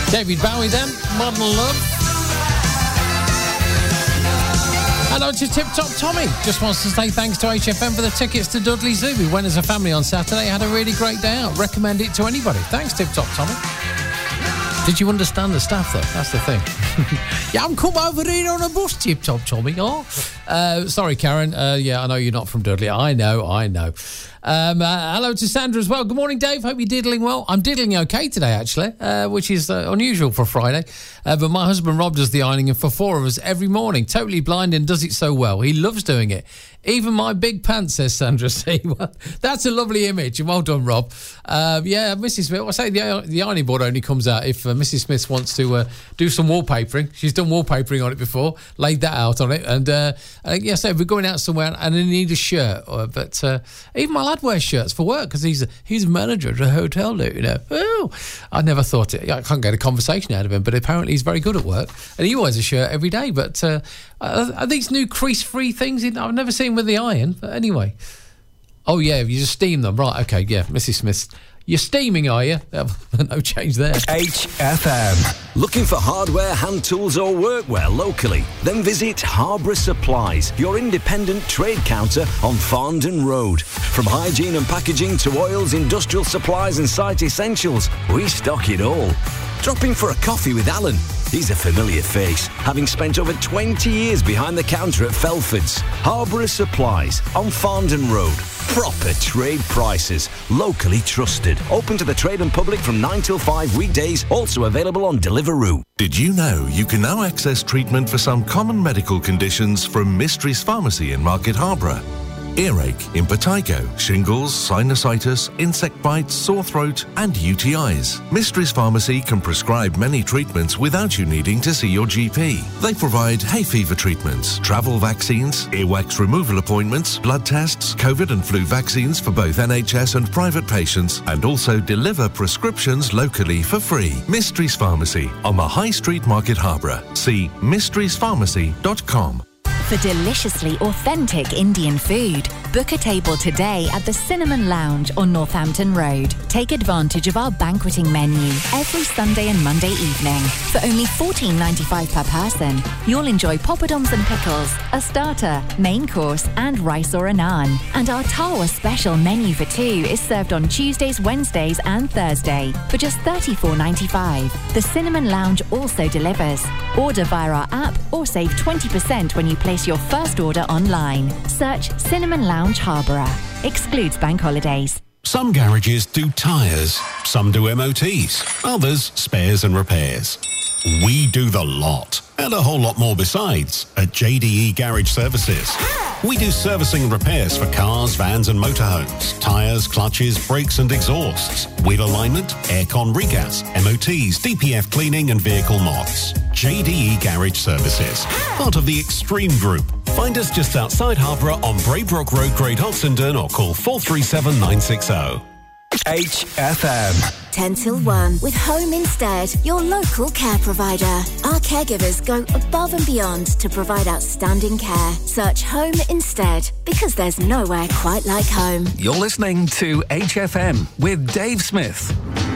David Bowie then, Modern Love. Hello to Tip Top Tommy. Just wants to say thanks to HFM for the tickets to Dudley Zoo. We went as a family on Saturday, had a really great day out. Recommend it to anybody. Thanks, Tip Top Tommy. Did you understand the staff, though? That's the thing. Yeah, I'm come over here on a bus, Tip Top Tommy. Oh. Sorry, Karen. Yeah, I know you're not from Dudley. I know. Hello to Sandra as well. Good morning, Dave. Hope you're diddling well. I'm diddling okay today, actually, which is unusual for Friday. But my husband Rob does the ironing for 4 of us every morning. Totally blind and does it so well. He loves doing it. Even my big pants, says Sandra. See, well, that's a lovely image. And well done, Rob. Yeah, Mrs. Smith. I say the ironing board only comes out if Mrs. Smith wants to do some wallpapering. She's done wallpapering on it before, laid that out on it. And yes, if we're going out somewhere and I need a shirt, but even my lad wears shirts for work because he's a manager at a hotel, you know. Oh, I never thought it. I can't get a conversation out of him, but apparently he's very good at work and he wears a shirt every day. But are these new crease-free things? I've never seen with the iron, but anyway. Oh yeah, you just steam them, right? Okay, yeah, Mrs. Smith. You're steaming, are you? No change there. HFM. Looking for hardware, hand tools or workwear locally? Then visit Harborough Supplies, your independent trade counter on Farndon Road. From hygiene and packaging to oils, industrial supplies and site essentials, we stock it all. Drop in for a coffee with Alan. He's a familiar face, having spent over 20 years behind the counter at Felford's. Harborough Supplies on Farndon Road. Proper trade prices, locally trusted. Open to the trade and public from 9 till 5 weekdays, also available on Deliveroo. Did you know you can now access treatment for some common medical conditions from Mysteries Pharmacy in Market Harborough? Earache, impetigo, shingles, sinusitis, insect bites, sore throat and UTIs. Mysteries Pharmacy can prescribe many treatments without you needing to see your GP. They provide hay fever treatments, travel vaccines, earwax removal appointments, blood tests, COVID and flu vaccines for both NHS and private patients, and also deliver prescriptions locally for free. Mysteries Pharmacy on the High Street Market Harborough. See mysteriespharmacy.com. For deliciously authentic Indian food, book a table today at the Cinnamon Lounge on Northampton Road. Take advantage of our banqueting menu every Sunday and Monday evening. For only $14.95 per person, you'll enjoy poppadoms and pickles, a starter, main course and rice or a naan. And our Tawa special menu for 2 is served on Tuesdays, Wednesdays and Thursday for just $34.95. The Cinnamon Lounge also delivers. Order via our app or save 20% when you place your first order online. Search Cinnamon Lounge Harborough. Excludes bank holidays. Some garages do tyres, some do MOTs, others spares and repairs. We do the lot, and a whole lot more besides, at JDE Garage Services. We do servicing and repairs for cars, vans and motorhomes, tyres, clutches, brakes and exhausts, wheel alignment, aircon regas, MOTs, DPF cleaning and vehicle mods. JDE Garage Services, part of the Extreme Group. Find us just outside Harborough on Braybrook Road, Great Oxenden, or call 437 960. HFM. 10 till 1 with Home Instead, your local care provider. Our caregivers go above and beyond to provide outstanding care. Search Home Instead, because there's nowhere quite like home. You're listening to HFM with Dave Smith.